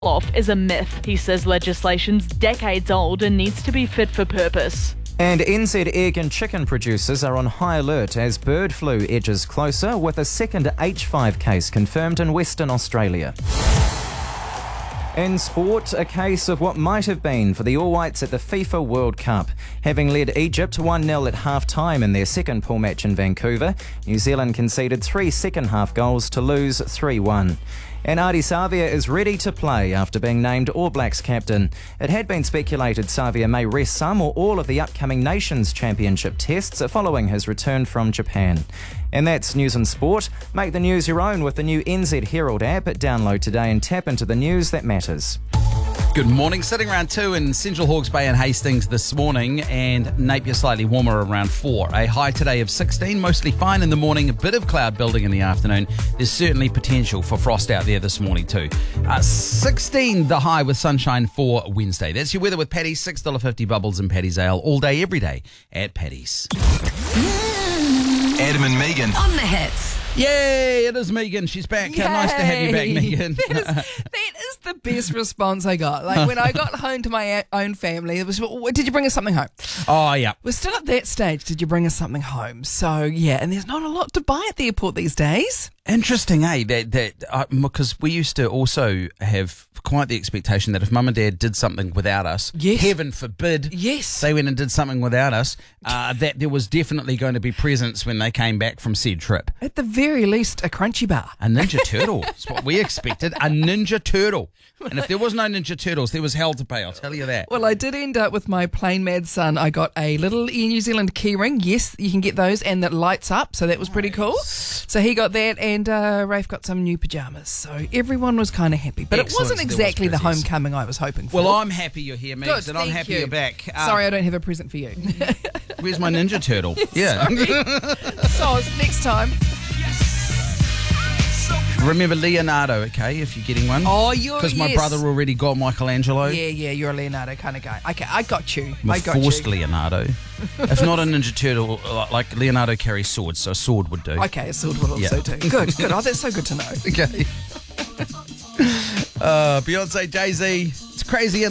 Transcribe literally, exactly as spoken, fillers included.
off is a myth. He says legislation's decades old and needs to be fit for purpose. And N Z egg and chicken producers are on high alert as bird flu edges closer, with a second H five case confirmed in Western Australia. In sport, a case of what might have been for the All Whites at the FIFA World Cup. Having led Egypt one nil at half-time in their second pool match in Vancouver, New Zealand conceded three second-half goals to lose three one. And Ardie Savea is ready to play after being named All Blacks captain. It had been speculated Savea may rest some or all of the upcoming Nations Championship tests following his return from Japan. And that's news and sport. Make the news your own with the new N Z Herald app. Download today and tap into the news that matters. Good morning. Sitting around two in Central Hawke's Bay and Hastings this morning, and Napier slightly warmer around four. A high today of sixteen, mostly fine in the morning, a bit of cloud building in the afternoon. There's certainly potential for frost out there this morning too. Uh, sixteen the high with sunshine for Wednesday. That's your weather with Paddy's, six dollars fifty bubbles and Paddy's Ale all day, every day at Paddy's. Adam and Megan on the hits. Yay, it is Megan. She's back. Yay. Nice to have you back, Megan. that, is, that is the best response I got. Like when I got home to my own family, it was, did you bring us something home? Oh, yeah. We're still at that stage. Did you bring us something home? So, yeah, and there's not a lot to buy at the airport these days. Interesting, eh? That that uh, because we used to also have quite the expectation that if Mum and Dad did something without us, yes. heaven forbid, yes, they went and did something without us, uh, that there was definitely going to be presents when they came back from said trip. At the very least, a Crunchy Bar. A Ninja Turtle is what we expected. A Ninja Turtle. And if there was no Ninja Turtles, there was hell to pay, I'll tell you that. Well, I did end up with my plain mad son. I got a little Air New Zealand keyring. Yes, you can get those, and that lights up, so that was pretty cool. So he got that, and uh, Rafe got some new pyjamas. So everyone was kind of happy. But Excellent. It wasn't exactly was the homecoming I was hoping for. Well, I'm happy you're here, Megs, and I'm happy you. you're back. Um, Sorry, I don't have a present for you. Where's my Ninja Turtle? Yeah. So, next time. Remember Leonardo, okay, if you're getting one. Oh, you're, Because my yes. brother already got Michelangelo. Yeah, yeah, you're a Leonardo kind of guy. Okay, I got you. I'm a I got forced you. Leonardo. If not a Ninja Turtle, like Leonardo carries swords, so a sword would do. Okay, a sword would also Yeah. do. Good, good. Oh, that's so good to know. Okay. uh, Beyonce, Jay-Z, it's crazy.